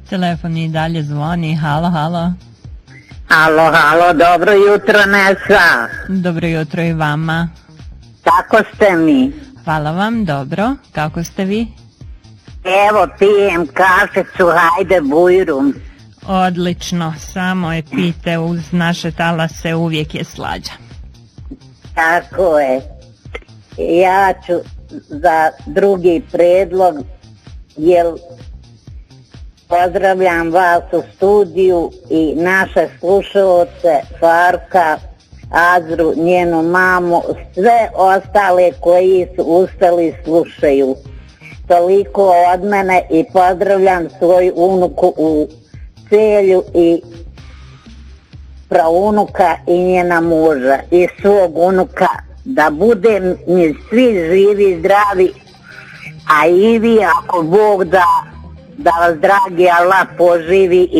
Telefon i dalje zvoni. Halo, halo. Halo, halo, dobro jutro, Nesa. Dobro jutro i vama. Kako ste mi? Hvala vam, dobro. Kako ste vi? Evo, pijem kašicu, hajde bujrum. Odlično, samo je pite, uz naše talase uvijek je slađa. Tako je. Ja ću za drugi predlog, jer pozdravljam vas u studiju i naše slušalce, Farka, Azru, njenu mamu, sve ostale koji su ustali slušaju. Toliko od mene i pozdravljam svoju unuku u Celju i praunuka i njena muža i svog unuka, da bude mi svi živi, zdravi, a i vi ako Bog da vas dragi Allah poživi